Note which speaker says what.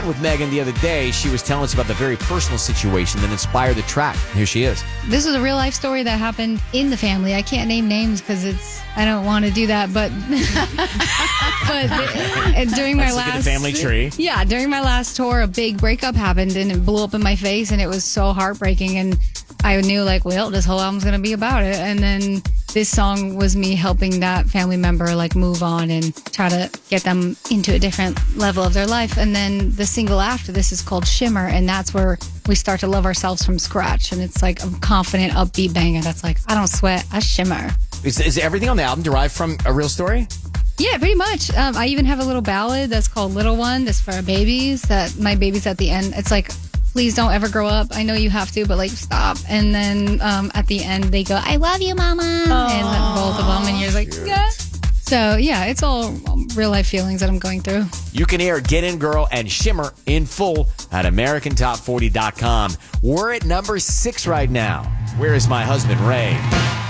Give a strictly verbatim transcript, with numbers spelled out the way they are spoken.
Speaker 1: chatting with Megan the other day. She was telling us about the very personal situation that inspired the track. Here she is.
Speaker 2: This is a real life story that happened in the family. I can't name names because it's I don't want to do that. But but during my
Speaker 1: Let's look
Speaker 2: last
Speaker 1: at the family tree.
Speaker 2: Yeah, during my last tour, a big breakup happened and it blew up in my face, and it was so heartbreaking. And I knew, like, well, this whole album's gonna be about it. And then this song was me helping that family member like move on and try to get them into a different level of their life. And then the single after this is called Shimmer, and that's where we start to love ourselves from scratch. And it's like a confident, upbeat banger that's like, I don't sweat, I shimmer.
Speaker 1: Is, is everything on the album derived from a real story?
Speaker 2: Yeah, pretty much. Um, I even have a little ballad that's called Little One. That's for our babies. That my babies at the end. It's like, please don't ever grow up. I know you have to, but like stop. And then um, at the end they go, I love you, mama. Aww. And then both of them, and you're like, yeah. So yeah, it's all real life feelings that I'm going through.
Speaker 1: You can hear Get In Girl and Shimmer in full at American Top forty dot com. We're at number six right now. Where is my husband, Ray?